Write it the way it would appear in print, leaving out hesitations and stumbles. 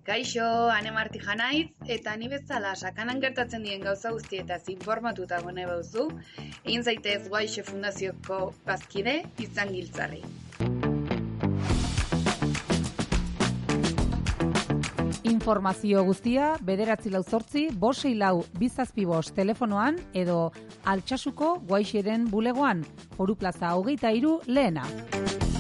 Kaixo, Ane Martija naiz, eta ni bezala sakanan gertatzen dien gauza guztietaz informatuta gone bauzu, egin zaitez Guaixe Fundazioko bazkide izan giltzarri. Informazio guztia 948-564-275 telefonoan edo Altsasuko Guaixeren bulegoan, Foru Plaza 23 lehena.